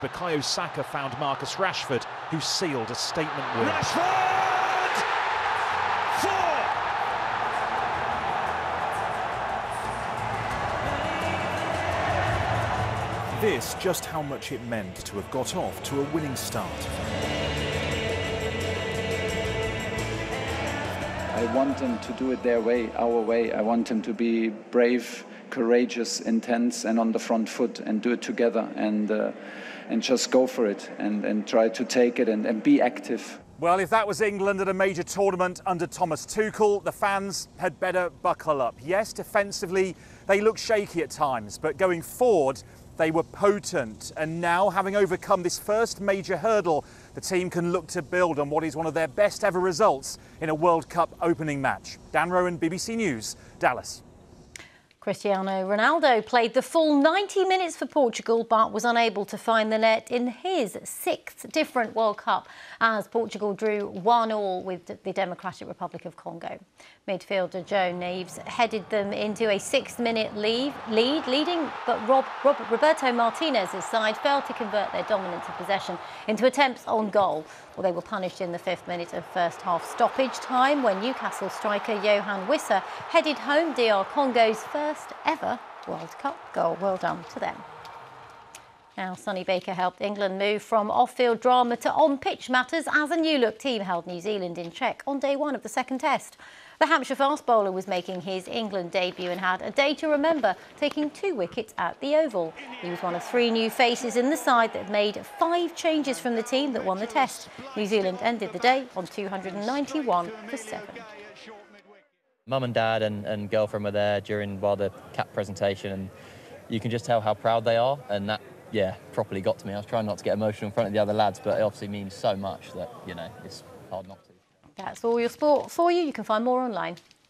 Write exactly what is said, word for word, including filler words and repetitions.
Bukayo Saka found Marcus Rashford, who sealed a statement win. Rashford! Four! This just how much it meant to have got off to a winning start. I want them to do it their way, our way. I want them to be brave, courageous, intense, and on the front foot, and do it together, and uh, and just go for it, and, and try to take it, and, and be active. Well, if that was England at a major tournament under Thomas Tuchel, the fans had better buckle up. Yes, defensively, they looked shaky at times, but going forward, they were potent. And now, having overcome this first major hurdle, the team can look to build on what is one of their best ever results in a World Cup opening match. Dan Rowan, B B C News, Dallas. Cristiano Ronaldo played the full ninety minutes for Portugal but was unable to find the net in his sixth different World Cup as Portugal drew one all with the Democratic Republic of Congo. Midfielder Joe Neves headed them into a six-minute lead, lead, leading, but Rob, Rob, Roberto Martinez's side failed to convert their dominance of possession into attempts on goal. Well, they were punished in the fifth minute of first half stoppage time when Newcastle striker Johan Wissa headed home D R Congo's first ever World Cup goal. Well done to them. Now, Sonny Baker helped England move from off-field drama to on-pitch matters as a new-look team held New Zealand in check on day one of the second test. The Hampshire fast bowler was making his England debut and had a day to remember, taking two wickets at the Oval. He was one of three new faces in the side that made five changes from the team that won the test. New Zealand ended the day on two hundred ninety-one for seven. Mum and Dad and, and girlfriend were there during while the cap presentation, and you can just tell how proud they are, and that, yeah, properly got to me. I was trying not to get emotional in front of the other lads, but it obviously means so much that, you know, it's hard not to. That's all your sport for you. You can find more online.